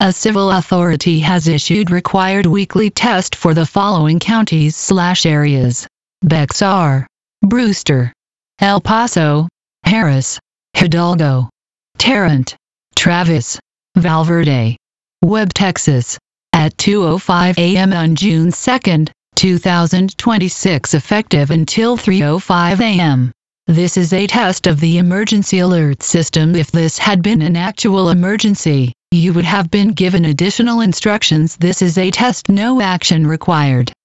A civil authority has issued required weekly test for the following counties/areas: Bexar, Brewster, El Paso, Harris, Hidalgo, Tarrant, Travis, Valverde, Webb, Texas, at 2:05 a.m. on June 2, 2026, effective until 3:05 a.m. This is a test of the emergency alert system. If this had been an actual emergency, you would have been given additional instructions. This is a test, no action required.